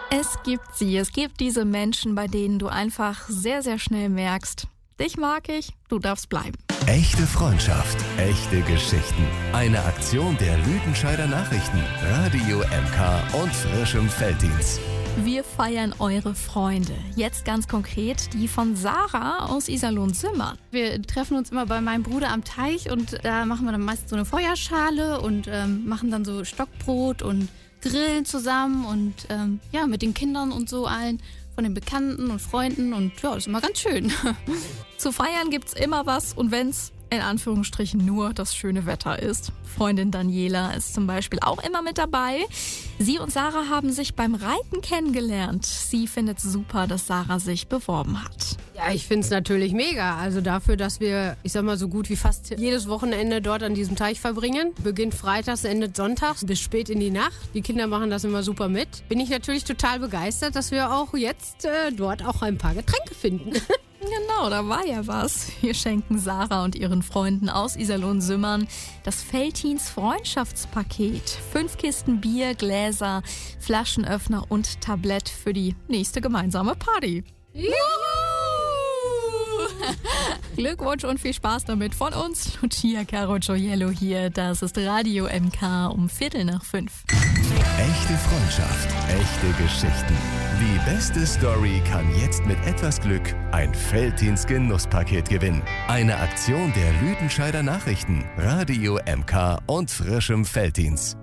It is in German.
Es gibt sie. Es gibt diese Menschen, bei denen du einfach sehr, sehr schnell merkst, dich mag ich, du darfst bleiben. Echte Freundschaft, echte Geschichten. Eine Aktion der Lüdenscheider Nachrichten, Radio MK und frischem Felddienst. Wir feiern eure Freunde. Jetzt ganz konkret die von Sarah aus Iserlohn-Simmern. Wir treffen uns immer bei meinem Bruder am Teich und da machen wir dann meistens so eine Feuerschale und machen dann so Stockbrot und grillen zusammen und mit den Kindern und so allen von den Bekannten und Freunden und ja, ist immer ganz schön. Zu feiern gibt's immer was und wenn's in Anführungsstrichen nur das schöne Wetter ist. Freundin Daniela ist zum Beispiel auch immer mit dabei. Sie und Sarah haben sich beim Reiten kennengelernt. Sie findet super, dass Sarah sich beworben hat. Ja, ich finde es natürlich mega. Also dafür, dass wir, ich sag mal, so gut wie fast jedes Wochenende dort an diesem Teich verbringen. Beginnt freitags, endet sonntags bis spät in die Nacht. Die Kinder machen das immer super mit. Bin ich natürlich total begeistert, dass wir auch jetzt dort auch ein paar Getränke finden. Genau, da war ja was. Wir schenken Sarah und ihren Freunden aus Iserlohn-Simmern das Felddienst Freundschaftspaket. 5 Kisten Bier, Gläser, Flaschenöffner und Tablett für die nächste gemeinsame Party. Juhu! Glückwunsch und viel Spaß damit von uns. Lucia Caro Gioiello hier. Das ist Radio MK um 4:45. Echte Freundschaft, echte Geschichten. Die beste Story kann jetzt mit etwas Glück ein Felddienst-Genusspaket gewinnen. Eine Aktion der Lüdenscheider Nachrichten, Radio MK und frischem Felddienst.